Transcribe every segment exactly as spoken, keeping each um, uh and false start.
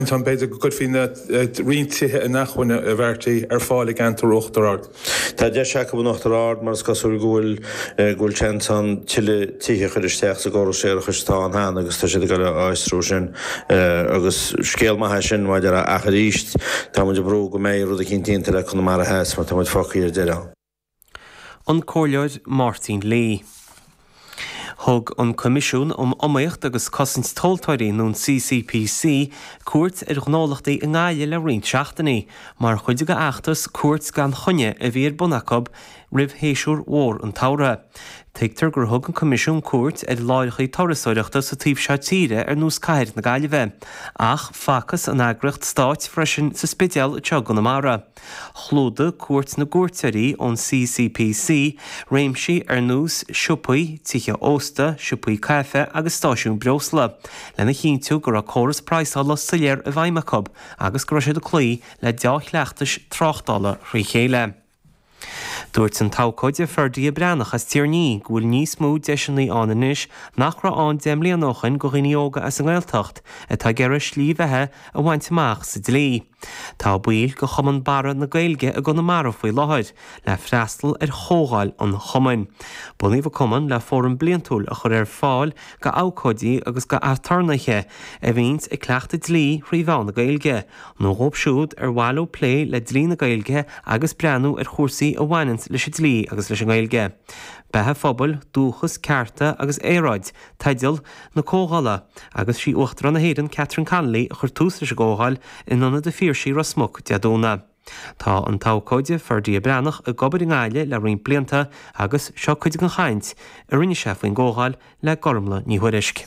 Tá beidir go good fin rítithe a nachhaine a bhharrtaí ar fáil antar uachtarard. Tá de se go nachtarard mar gasú ghúil ghúil tean tiile títhe chuisteach sa ggó sé chutá hána agus tá si go áistrú sin agus scéal maithe sin maidir a acharíist tá muidir brú go mé rud a cinntíonnta le chun mar a heas mar tá muid focaí ar deire. An cóirleoid Martin Lee. Thug an comisiún um omaíocht agus cosint toltóirí nún C C P C cuairt ar ghnálachtaí in gáile le rion seachtaí, mar chuide go achtas cuairt gan chunne a bhí ar Bunacob ribh héisiúr mhór an tara. Teigtar gur thug an comisiún cuairt ar láirichaí torasóireachta sa tíobh se tíre ar nús caiir na gáile bheith, ach facas an agracht stáit freisin sa spideal teag na mara. Chlóda cuairt na gúirteirí ón C C P C réimsí ar nús siúpaí tithe ósta, siúpaí caife agus stáisiún breosla. Lena chinntiú gur a choras praisalla sa léir a bhaimimecob agus gur sé do clí le deach leachtais tráchtála rí chéile. Dúirt an tácóide ferdaí a breannach as tíorní ghfuil níos mú deisianí ananis nach ra an déimlí an nóchain go ghinneoga as an ghilteacht a tá geire slí bheitthe a bhaintteach sa dlí. Tá buil go chuman bara na gailge a go na marh faoi láthid le freastal ar chógáil an chumain. Bunaíh cuman le fórum bliantúil a chur ar fáil go ácódaí agus go atarnaiche a bhíns i cleachta dlí rí bhán na gailge. nó hóp siúd ar bhhailú plé le dlí na gailge agus breanú ar chósaí a bhainint leis i dlí agus leis an gailge. Bethe phobal, dúchas, cearta agus éráid, taidial na cógála, agus sí uachtar na héireann Catherine Connolly a chur tús leis a ggógáil in nona de fíorsí rasmuc deadúna. Tá an tácóide ferdaí a breannach a gobar in gáile le rion blianta agus seo chuide an chaint a rinne sé faoin ggógáil le gormla ní thuirisc.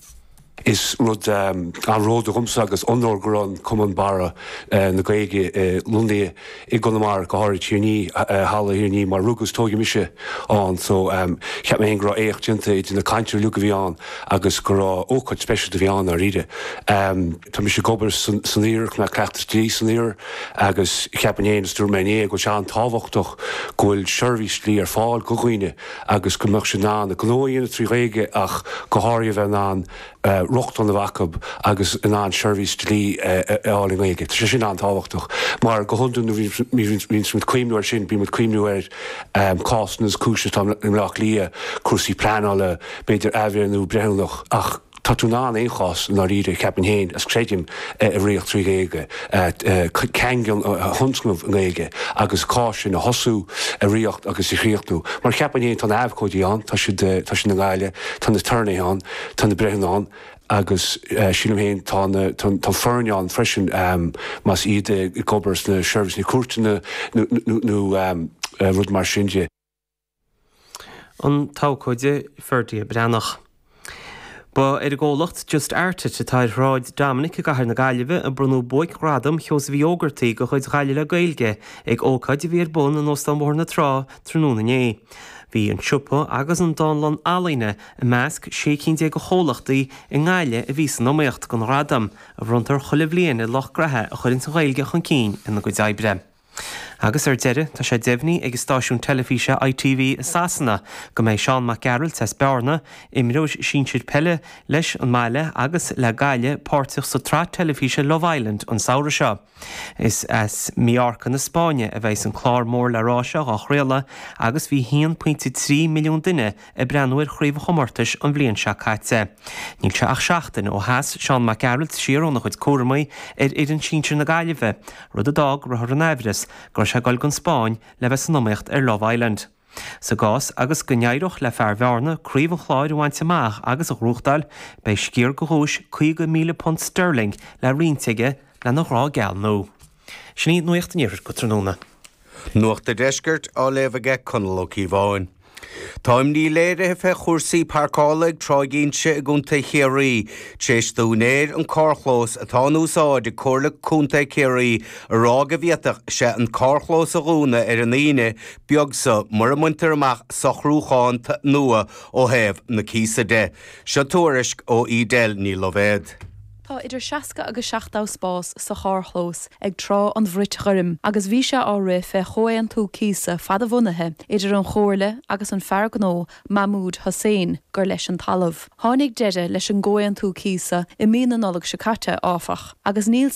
Is rud um, an ród a gumsa agus onórgurán cuman bara uh, na gaige uh, Lundi i gonamar go háir tíorní uh, hála hirní mar rugus tógi mise an so um, cheap mé gra échtjinte i na caiintir luga bhíán agus go rá ócaid speisial a bhíán a riide. Um, tá mi sé gobar saníir na cleachtas dí saníir agus cheap an éananas dúr méné go se an táhachtach gohfuil seirbhís lí ar fáil go ghuiine agus go meach sin ná na glóíonna trí réige ach go háir bheith ná Uh, rocht an na bhacob agus in an seirbhís lí ála méige. Tá sé sin an táhachtach. Mar go hunún víns mit cuiimúir sin bí mit cuiimúir cásannas cúise leach lia cuasaí pleanála beidir ahhéanú breanach ach Tá ná échás ná ríide ceapan héin as créidim a réocht trí géige, ceangan thunsmh géige agus cásin a hosú a riocht agus i chríochtú. Mar ceapan héin tá ahcódí an, tá sin na gáile, tá na turnaí an, tá na breanán, agus sílam héin tá fearneán freisin mas iad gobars na seirbhís na cuairteanna nó rud mar sinne. An tácóide ferdaí a breannach. Ba ar ggólacht just airte te táid ráid Dominic a gahar na gáileh a brunú buic radam cheos bhí ógartaí go chuid gáile le gailge ag ócaid bhí ar bun an óstan mór na trá trúna né. Bhí an siúpa agus an dálan alaine a measc sé cínte go chólachtaí i ngáile a bhí san nóíocht gon radam a bhruntar cholah bliana loch grathe a chuirn sa gailge chun cín ina go daibre. Agus ar deire tá sé déimhní ag stáisiún telefíse I T V Sasanna go méid Seán McGarrell tes bearna imróis sin siad pelle leis an máile agus le gaile páirteach sa trá telefíse Love Island an saoire seo. Is as Mallorca na Spáine a bheits an chlár mór le ráise á chréala agus bhí one point three milliún duine a breanúir chríomh chomartais an bblion se caite. Níl se ach seachtain ó heas Seán McGarrell siarúna chuid cuairmaí ar idir sin na gaileheh, rud a dag ruthar an Everest gur se gail gon Spáin le bheits an nóíocht ar Love Island. Sa gás agus go neireach le fear bhearna críomh an chláir bhaint amach agus a rúchtáil bei scíor go húis chuige míle pond sterling le rionteige le nach rá geall nó. Sní nuocht an iirecht go tróna. Nuachta deisgurt á léimhige chunalóí bháin. Táim ní léire fe chósaí parcálaigh tráigínse a gúnta chéirí, téistúnéir an cárchlós atá úsáid i cóirla cúnta chéirí a rága bhíoteach sé an cárchlós a rúna ar an íine beagsa mar a muintear amach sa chrúcháin nua ó thaobh na císa de. Se tuairisc ó Idel ní Lovéad. Tá idir seaca agus seachtá spás sa chárchlós ag trá an bhrit churim, agus bhí se á ri fe choan tú císa fad a bhunathe idir an chóirle agus an feargnó Mahmoud Hussein gur leis an talamh. Tháinig deide leis an ggóan tú císa i mí an nolag se caite áfach, agus níl